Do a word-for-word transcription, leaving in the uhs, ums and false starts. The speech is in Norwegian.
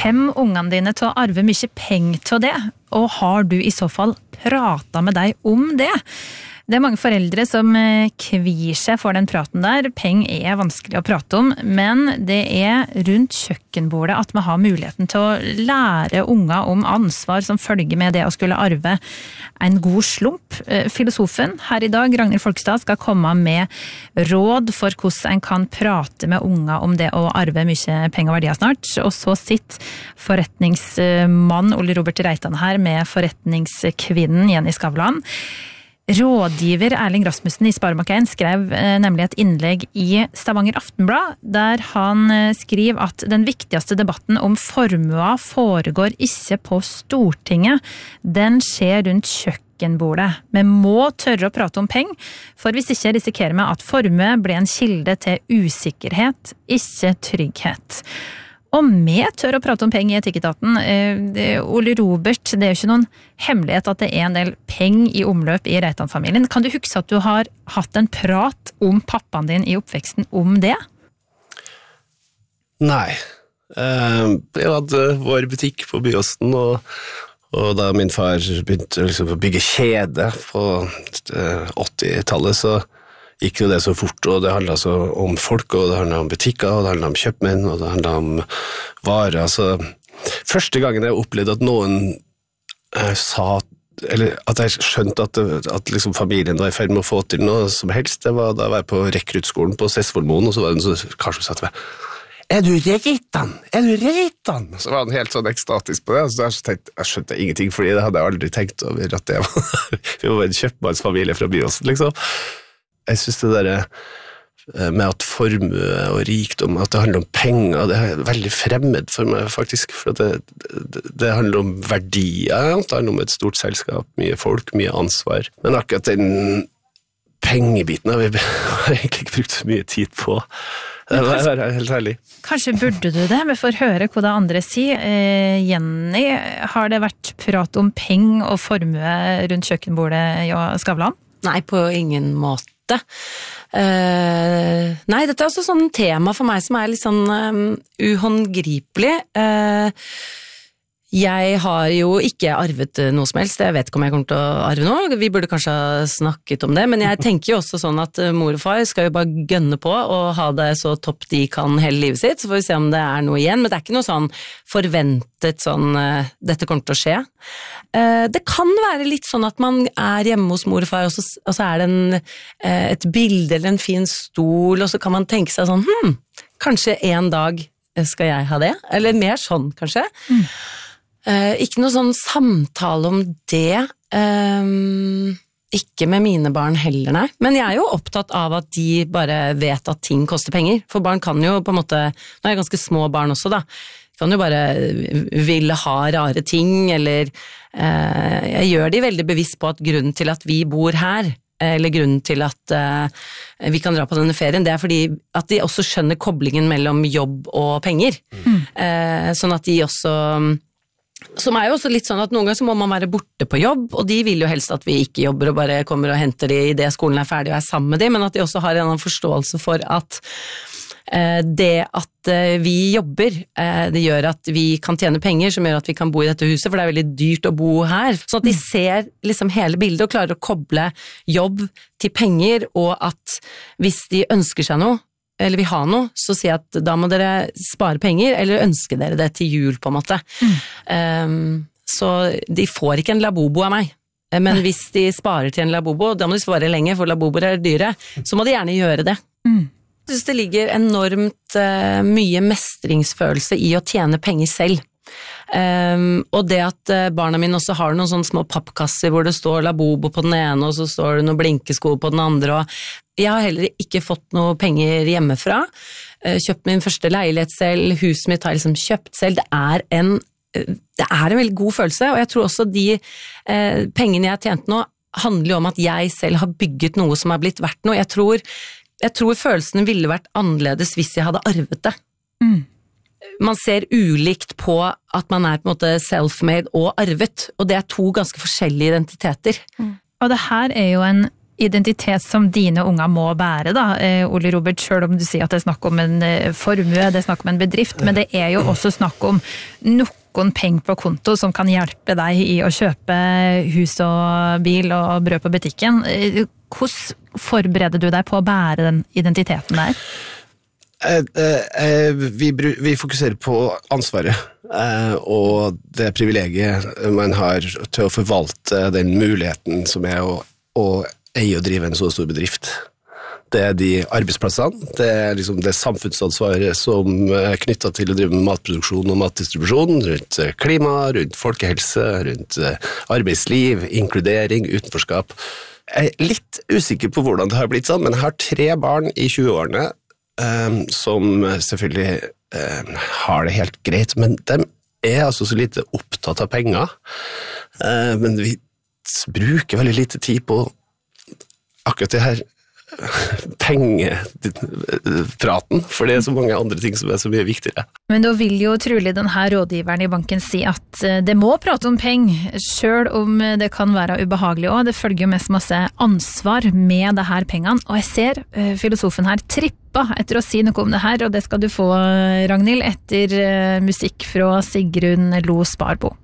Kjem ungene dine til å arve mye penger til det? Og har du i så fall pratet med deg om det? Det er mange foreldre som kvir seg for den praten der. Peng er vanskelig å prate om, men det er rundt kjøkkenbordet at vi har muligheten til å lære unger om ansvar som følger med det å skulle arve en god slump. Filosofen her i dag, Ragnhild Folkestad, skal komme med råd for hvordan en kan prate med unger om det å arve mye penger og verdier snart. Og så sitter forretningsmann Ole Robert Reitan her med forretningskvinnen Jenny Skavlan. Rådgiver Erling Rasmussen i Sparebank en skrev nemlig et innlegg i Stavanger Aftenblad, der han skriver at den viktigste debatten om formua foregår ikke på Stortinget, den skjer rundt kjøkkenbordet. Vi må tørre å prate om peng, for hvis ikke risikerer vi at formue blir en kilde til usikkerhet, ikke trygghet. Og vi tør å prate om peng i Etikketaten. Ole Robert, det er jo ikke noen hemmelighet at det er en del peng i omløp i Reitan-familien. Kan du huske at du har hatt en prat om pappaen din i oppveksten om det? Nei. Jeg hadde vår butikk på Byåsen, og, og da min far begynte liksom å bygge kjede på åttitallet, så gikk jo det så fort, og det handlet så om folk, og det handlet om butikker, og det handlet om kjøpmenn, og det handlet om varer. Altså, første gangen jeg opplevde at noen eh, sa, eller at jeg skjønte at, at liksom familien var i ferd med å få til noe som helst, det var da jeg var på rekruttskolen på Sessvollmoen, og så var det en som kanskje sa til meg, «Er du Reitan? Er du Reitan?» Så var han helt sånn ekstatisk på det, og så jeg, tenkte, jeg skjønte ingenting, fordi det hadde jeg aldri tenkt over at det var, vi var en kjøpmannsfamilie fra Byåsen, liksom. Jeg synes det der med at formue og rikdom, at det handler om penger, det er veldig fremmed for meg faktisk, for det, det, det handler om verdier, det handler om et stort selskap, mye folk, mye ansvar. Men akkurat den pengebiten har vi har egentlig ikke brukt så mye tid på. Det var helt herlig. Kanskje burde du det, vi får høre hva det andre sier. Eh, Jenny, har det vært prat om peng og formue rundt kjøkkenbordet i Skavlan? Nei, på ingen måte. Uh, nei, dette er også sånn tema for meg som er litt sånn um, uhåndgripelig. Uh, jeg har jo ikke arvet noe som helst, jeg vet ikke om jeg kommer til å arve noe, vi burde kanskje ha snakket om det, men jeg tenker jo også sånn at mor og far skal jo bare gønne på og ha det så topp de kan hele livet sitt, så får vi se om det er noe igjen, men det er ikke noe sånn forventet sånn, uh, dette kommer til å skje. Uh, det kan være litt sånn at man er hjemme hos mor og far, og så, og så er det en, uh, et bilde eller en fin stol, og så kan man tenke seg sånn, hm, kanskje en dag skal jeg ha det, eller mer sånn kanskje. Mm. Uh, ikke noe sånn samtale om det, um, ikke med mine barn heller, nei. Men jeg er jo opptatt av at de bare vet at ting koster penger, for barn kan jo på en måte, nå er jeg ganske små barn også da, kan jo bare ville ha rare ting, eller uh, jeg gjør de veldig bevisst på at grunnen til at vi bor her, eller grunnen til at uh, vi kan dra på denne ferien, det er fordi at de også skjønner koblingen mellom jobb og penger. Mm. Uh, sånn at de også Som er jo også litt sånn at noen ganger så må man være borte på jobb, og de vil jo helst at vi ikke jobber og bare kommer og henter de i det skolen er ferdig og er sammen med de, men at de også har en annen forståelse for at eh, det at eh, vi jobber, eh, det gjør at vi kan tjene penger, som gjør at vi kan bo i dette huset, for det er veldig dyrt å bo her. Så at de ser liksom hele bildet og klarer å koble jobb til penger, og at hvis de ønsker seg noe, eller vil ha noe, så sier jeg at da må dere spare penger, eller ønske dere det til jul på en måte. Mm. Um, så de får ikke en labobo av meg, men Nei. Hvis de sparer til en labobo, da må de spare lenge, for laboboer er dyre, så må de gjerne gjøre det. Mm. Jeg synes det ligger enormt uh, mye mestringsfølelse i å tjene penger selv. Um, og det at uh, barna mine også har noen sånne små pappkasser hvor det står labobo på den ene, og så står det noen blinkesko på den andre, og jeg har heller ikke fått noe penger hjemmefra, uh, kjøpt min første leilighet selv, huset mitt har liksom kjøpt selv, det er en, uh, det er en veldig god følelse, og jeg tror også de uh, pengene jeg har tjent nå handler jo om at jeg selv har bygget noe som har blitt verdt noe. Jeg tror, jeg tror følelsen ville vært annerledes hvis jeg hadde arvet det. Mm. Man ser ulikt på at man er på en måte self-made og arvet, og det er to ganske forskjellige identiteter. Mm. Og det her er jo en identitet som dine unger må bære da, Ole Robert, selv om du sier at det er snakk om en formue, det er snakk om en bedrift, men det er jo også snakk om noen penger på konto som kan hjelpe deg i å kjøpe hus og bil og brød på butikken. Hvordan forbereder du deg på å bære den identiteten der? Eh, eh, vi, vi fokuserer på ansvaret eh, og det privilegiet man har til å forvalte den muligheten som er å, å eie og drive en så stor bedrift. Det er de arbeidsplassene, det er liksom det samfunnsansvaret som er knyttet til å drive med matproduksjon og matdistribusjon, rundt klima, rundt folkehelse, rundt arbeidsliv, inkludering, utenforskap. Jeg er litt usikker på hvordan det har blitt sånn, men jeg har tre barn i tjueårene Um, som selvfølgelig um, har det helt greit, men de er altså så lite opptatt av penger. Uh, men vi bruker veldig lite tid på akkurat det her pengepraten, for det er så mange andre ting som er så mye viktigere. Men da vil jo trolig denne rådgiveren i banken si at det må prate om penger, selv om det kan være ubehagelig også. Det følger jo mest masse ansvar med det her pengene, og jeg ser uh, filosofen her trippa etter å si noe om det her, og det skal du få, Ragnhild, etter uh, musikk fra Sigrun Lo Sparbo.